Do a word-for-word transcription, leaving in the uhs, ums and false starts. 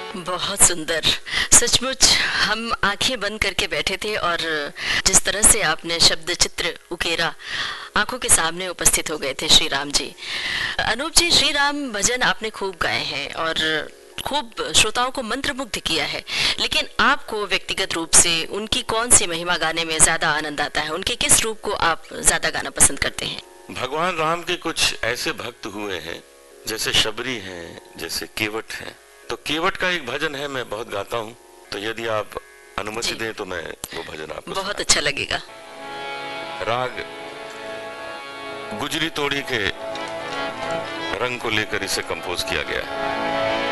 बहुत सुंदर। सचमुच हम आंखें बंद करके बैठे थे और जिस तरह से आपने शब्द चित्र उकेरा, आंखों के सामने उपस्थित हो गए थे श्री राम जी। अनूप जी, श्री राम भजन आपने खूब गाए हैं और खूब श्रोताओं को मंत्रमुग्ध किया है, लेकिन आपको व्यक्तिगत रूप से उनकी कौन सी महिमा गाने में ज्यादा आनंद आता है? उनके किस रूप को आप ज्यादा गाना पसंद करते हैं? भगवान राम के कुछ ऐसे भक्त हुए हैं, जैसे शबरी हैं, जैसे केवट हैं। तो केवट का एक भजन है, मैं बहुत गाता हूँ, तो यदि आप अनुमति दें तो मैं वो भजन आपको बहुत अच्छा लगेगा। राग गुजरी तोड़ी के रंग को लेकर इसे कंपोज किया गया है।